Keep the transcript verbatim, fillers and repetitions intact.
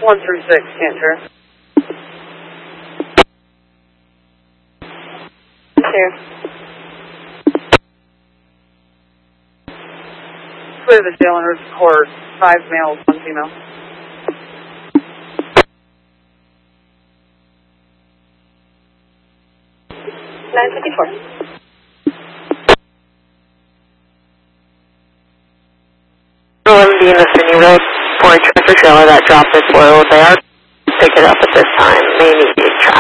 one three six, can't turn. Two. Clear the tail and report. Five males, one female. nine fifty-four. eleven B in the Sydney Road for a tractor trailer that dropped its oil there. Pick it up at this time. May need